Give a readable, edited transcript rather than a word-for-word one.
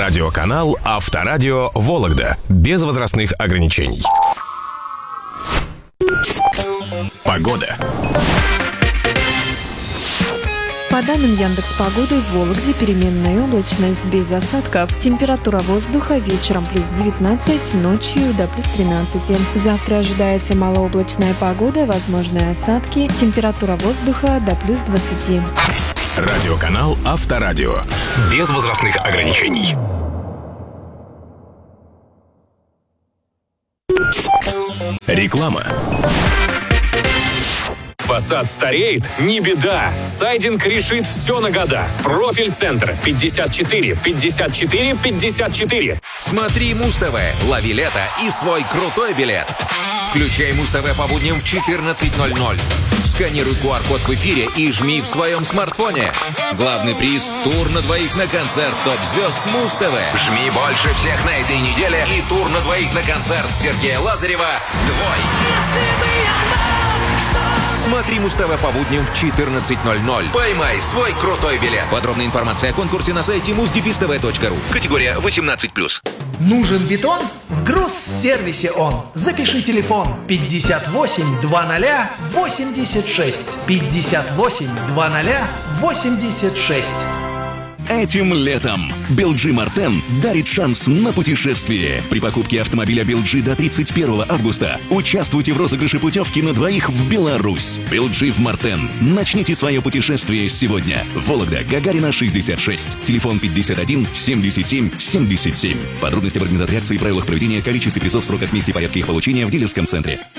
Радиоканал Авторадио Вологда. Без возрастных ограничений. Погода. По данным Яндекс.Погоды, в Вологде переменная облачность без осадков. Температура воздуха вечером плюс 19, ночью до плюс 13. Завтра ожидается малооблачная погода, возможны осадки. Температура воздуха до плюс 20. Радиоканал Авторадио. Без возрастных ограничений. Реклама. Фасад стареет? Не беда. Сайдинг решит все на года. Профиль-центр 54 54 54. Смотри Муз-ТВ, лови лето и свой крутой билет. Включай Муз-ТВ по будням в 14:00. Сканируй QR-код в эфире и жми в своем смартфоне. Главный приз – тур на двоих на концерт топ-звезд Муз-ТВ. Жми больше всех на этой неделе и тур на двоих на концерт Сергея Лазарева «Твой». Смотри Муз-ТВ по будням в 14:00. Поймай свой крутой билет. Подробная информация о конкурсе на сайте muzdefistv.ru. Категория 18+. Нужен бетон? В Грузсервисе он. Запиши телефон 58 00 86. 58 00 86. Этим летом Белджи Мартен дарит шанс на путешествие. При покупке автомобиля Белджи до 31 августа участвуйте в розыгрыше путевки на двоих в Беларусь. Белджи в Мартен. Начните свое путешествие сегодня. Вологда, Гагарина, 66. Телефон 51 77 77. Подробности об организации акции и правилах проведения, количестве призов, сроках, месте и порядке их получения в дилерском центре.